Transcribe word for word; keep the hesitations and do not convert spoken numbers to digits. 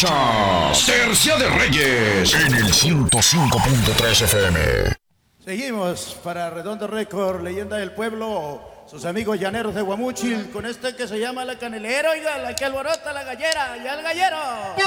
Escuchas Tercia de Reyes en el ciento cinco punto tres F M. Seguimos para Redondo Récord, Leyenda del Pueblo, sus amigos llaneros de Guamúchil, con este que se llama La Canelera, oiga, la que alborota la gallera, y al gallero.